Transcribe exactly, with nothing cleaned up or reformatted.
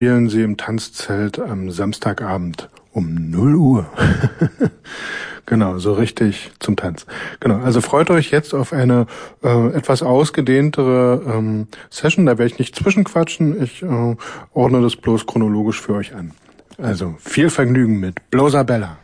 spielen sie im Tanzzelt am Samstagabend um null Uhr. Genau, so richtig zum Tanz. Genau, also freut euch jetzt auf eine äh, etwas ausgedehntere ähm, Session. Da werde ich nicht zwischenquatschen. Ich äh, ordne das bloß chronologisch für euch an. Also viel Vergnügen mit Blosabella.